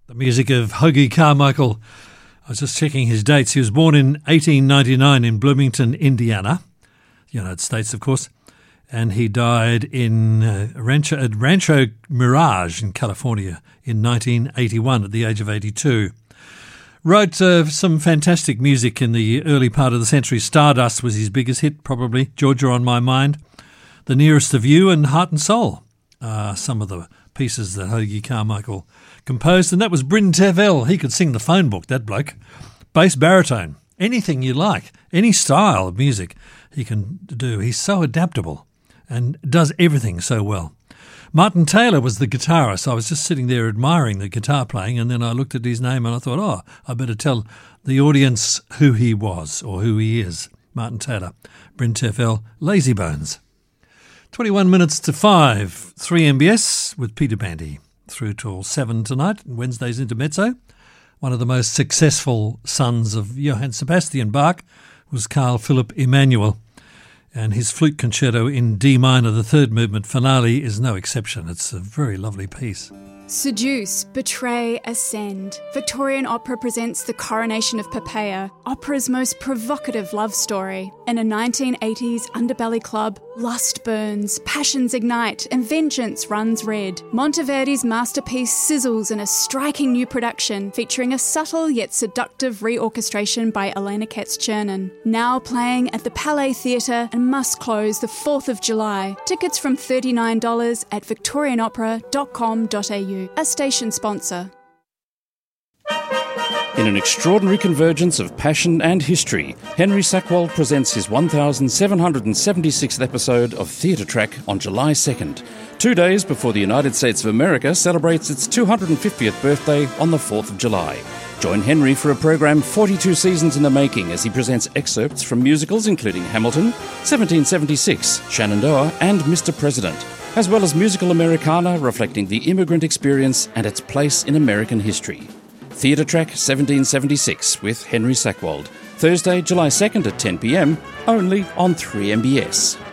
The music of Hoagy Carmichael. I was just checking his dates. He was born in 1899 in Bloomington, Indiana, United States, of course, and he died in Rancho Mirage in California in 1981 at the age of 82. Wrote some fantastic music in the early part of the century. Stardust was his biggest hit, probably. Georgia on My Mind, The Nearest of You, and Heart and Soul. Some of the pieces that Hoagy Carmichael composed, and that was Bryn Terfel. He could sing the phone book, that bloke. Bass baritone, anything you like, any style of music he can do. He's so adaptable and does everything so well. Martin Taylor was the guitarist. I was just sitting there admiring the guitar playing, and then I looked at his name and I thought, I better tell the audience who he was or who he is. Martin Taylor, Bryn Terfel, Lazy Bones. 21 minutes to 5, 3MBS with Peter Bandy. Through till 7 tonight, Wednesday's Intermezzo. One of the most successful sons of Johann Sebastian Bach was Carl Philipp Emanuel, and his flute concerto in D minor, the third movement finale, is no exception. It's a very lovely piece. Seduce, betray, ascend. Victorian Opera presents The Coronation of Poppaea, opera's most provocative love story. In a 1980s underbelly club, lust burns, passions ignite, and vengeance runs red. Monteverdi's masterpiece sizzles in a striking new production, featuring a subtle yet seductive reorchestration by Elena Katz-Chernin. Now playing at the Palais Theatre and must close the 4th of July. Tickets from $39 at victorianopera.com.au. A station sponsor. In an extraordinary convergence of passion and history, Henry Sackwald presents his 1776th episode of Theatre Track on July 2nd, 2 days before the United States of America celebrates its 250th birthday on the 4th of July. Join Henry for a program 42 seasons in the making as he presents excerpts from musicals including Hamilton, 1776, Shenandoah and Mr. President, as well as musical Americana reflecting the immigrant experience and its place in American history. Theatre Track 1776 with Henry Sackwald, Thursday, July 2nd at 10 p.m, only on 3MBS.